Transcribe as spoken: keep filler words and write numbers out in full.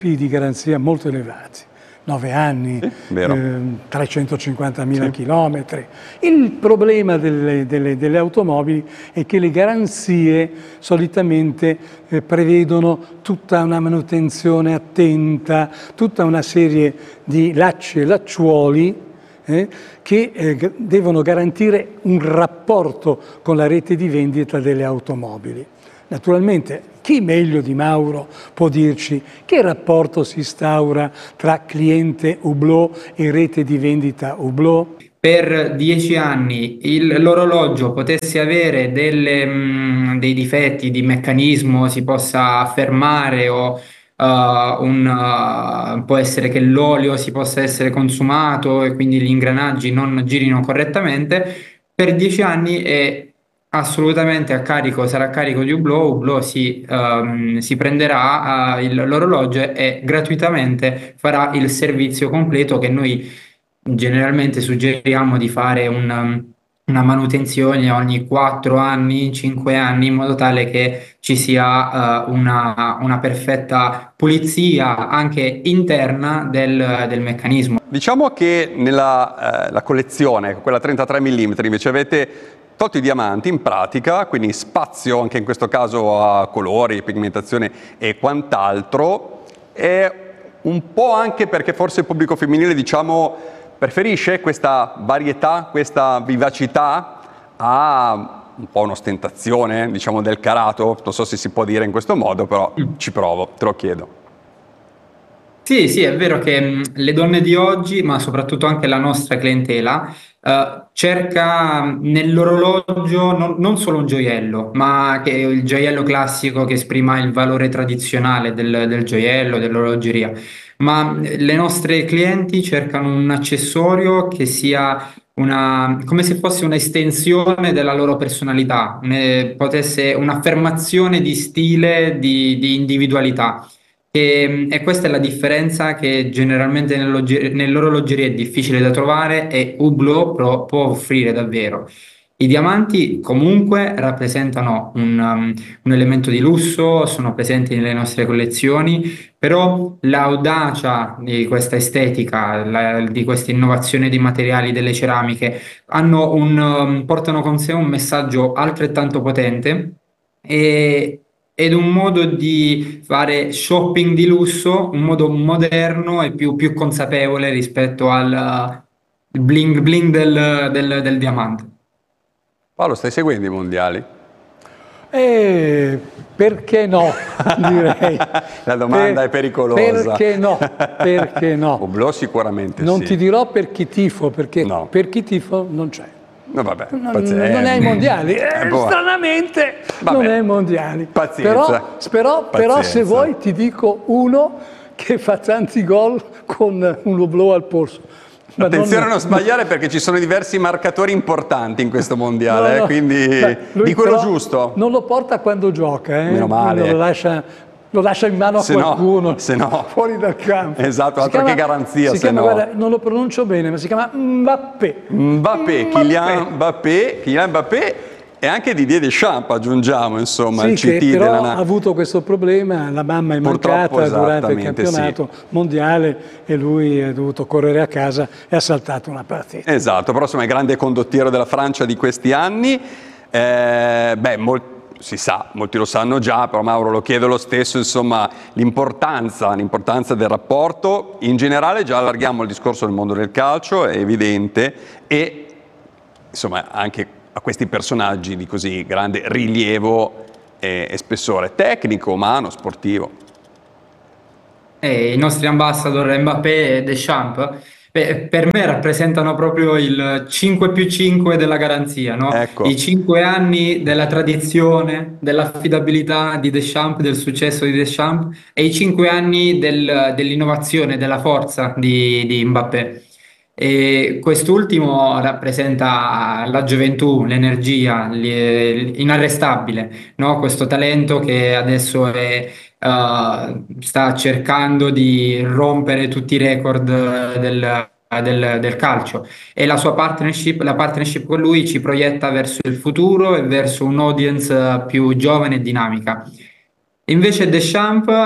di garanzia molto elevati, nove anni, Sì, vero. eh, trecentocinquantamila Sì. chilometri. Il problema delle, delle- delle automobili è che le garanzie solitamente eh, prevedono tutta una manutenzione attenta, tutta una serie di lacci e lacciuoli eh, che eh, g- devono garantire un rapporto con la rete di vendita delle automobili. Naturalmente, chi meglio di Mauro può dirci che rapporto si instaura tra cliente Hublot e rete di vendita Hublot? Per dieci anni il- l'orologio potesse avere delle, mh, dei difetti di meccanismo, si possa fermare o uh, un, uh, può essere che l'olio si possa essere consumato e quindi gli ingranaggi non girino correttamente, per dieci anni è assolutamente a carico, sarà a carico di Hublot. Hublot si, ehm, si prenderà uh, il- l'orologio e gratuitamente farà il servizio completo che noi generalmente suggeriamo di fare un, um, una manutenzione ogni quattro anni, cinque anni, in modo tale che ci sia uh, una, una perfetta pulizia anche interna del, del meccanismo. Diciamo che nella eh, la collezione, quella trentatré millimetri, invece avete tolto i diamanti in pratica, quindi spazio anche in questo caso a colori, pigmentazione e quant'altro, e un po' anche perché forse il pubblico femminile, diciamo, preferisce questa varietà, questa vivacità a un po' un'ostentazione, diciamo, del carato. Non so se si può dire in questo modo, però ci provo, te lo chiedo. Sì, sì, è vero che mh, le donne di oggi, ma soprattutto anche la nostra clientela, eh, cerca mh, nell'orologio non, non solo un gioiello, ma che il gioiello classico che esprima il valore tradizionale del, del gioiello, dell'orologeria, ma mh, le nostre clienti cercano un accessorio che sia una, come se fosse un'estensione della loro personalità, ne- potesse un'affermazione di stile, di di individualità. E, e questa è la differenza che generalmente nell'orologe- nell'orologeria è difficile da trovare e Hublot pro- può offrire davvero. I diamanti comunque rappresentano un, um, un elemento di lusso, sono presenti nelle nostre collezioni, però l'audacia di questa estetica, la- di questa innovazione di materiali delle ceramiche, hanno un, um, portano con sé un messaggio altrettanto potente e, ed un modo di fare shopping di lusso, un modo moderno e più, più consapevole rispetto al uh, bling bling del, del- del diamante. Paolo, stai seguendo i mondiali? E perché no, direi. La domanda Per- è pericolosa. Perché no? Perché no? Hublot sicuramente Non sì. ti dirò per chi tifo, perché No. per chi tifo non c'è. No, vabbè, Non, pazienza. non è ai mondiali, eh, Eh, boh. stranamente Vabbè. non è ai mondiali. Pazienza. Però, però, però se Pazienza. vuoi ti dico uno che fa tanti gol con un Hublot al polso. Ma Attenzione a non- non sbagliare perché ci sono diversi marcatori importanti in questo mondiale, No, no. eh, quindi Beh, lui di quello però giusto. non lo porta quando gioca, eh? Meno male. Lo lascia, lo lascia in mano a Se no- qualcuno, se no- fuori dal campo. Esatto, Si altro che garanzia, si se chiama, no. guarda, non lo pronuncio bene, ma si chiama Mbappé. Mbappé, Kylian Mbappé, Kylian Mbappé e anche Didier Deschamps, aggiungiamo, insomma, il Sì, C T che però della ha Na- avuto questo problema, la mamma è Purtroppo, mancata durante il esattamente, campionato mondiale e lui è dovuto correre a casa e ha saltato una partita. Esatto, però insomma è il grande condottiero della Francia di questi anni. Eh, beh, mol- si sa, molti lo sanno già, però Mauro lo chiedo lo stesso, insomma, l'importanza, l'importanza del rapporto. In generale già allarghiamo il discorso del mondo del calcio, è evidente, e insomma anche a questi personaggi di così grande rilievo e, e spessore tecnico, umano, sportivo. E i nostri ambassador Mbappé e Deschamps, beh, per me rappresentano proprio il cinque più cinque della garanzia, no? Ecco. I cinque anni della tradizione, dell'affidabilità di Deschamps, del successo di Deschamps e i cinque anni del- dell'innovazione, della forza di, di Mbappé. E quest'ultimo rappresenta la gioventù, l'energia, l- inarrestabile, no? Questo talento che adesso è eh, sta cercando di rompere tutti i record del, del- del calcio e la sua partnership, la partnership con lui ci proietta verso il futuro e verso un'audience più giovane e dinamica. Invece Deschamps